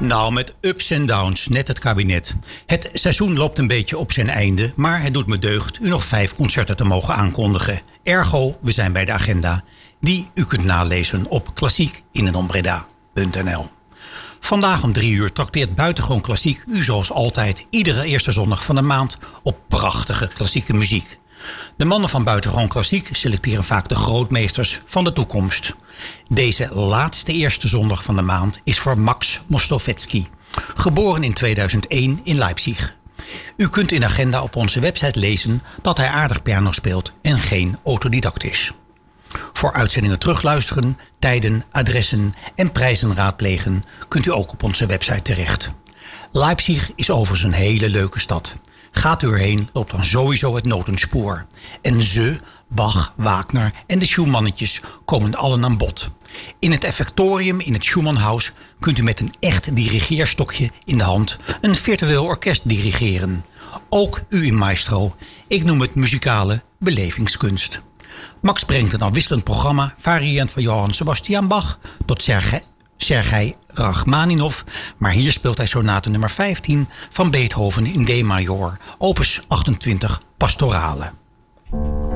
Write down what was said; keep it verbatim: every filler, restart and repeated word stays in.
Nou, met ups en downs, net het kabinet. Het seizoen loopt een beetje op zijn einde, maar het doet me deugd u nog vijf concerten te mogen aankondigen. Ergo, we zijn bij de agenda, die u kunt nalezen op klassiek in en om breda punt n l. Vandaag om drie uur trakteert Buitengewoon Klassiek u zoals altijd iedere eerste zondag van de maand op prachtige klassieke muziek. De mannen van Buitengewoon Klassiek selecteren vaak de grootmeesters van de toekomst. Deze laatste eerste zondag van de maand is voor Max Mostovetski, geboren in tweeduizend één in Leipzig. U kunt in de agenda op onze website lezen dat hij aardig piano speelt en geen autodidact is. Voor uitzendingen terugluisteren, tijden, adressen en prijzen raadplegen kunt u ook op onze website terecht. Leipzig is overigens een hele leuke stad. Gaat u erheen, loopt dan sowieso het notenspoor. En ze, Bach, Wagner en de Schumannetjes komen allen aan bod. In het effectorium in het Schumannhaus kunt u met een echt dirigeerstokje in de hand een virtueel orkest dirigeren. Ook u in Maestro. Ik noem het muzikale belevingskunst. Max brengt een afwisselend programma, variërend van Johann Sebastian Bach tot Sergei, Sergei Rachmaninov, maar hier speelt hij sonate nummer vijftien van Beethoven in D-major, opus achtentwintig Pastorale.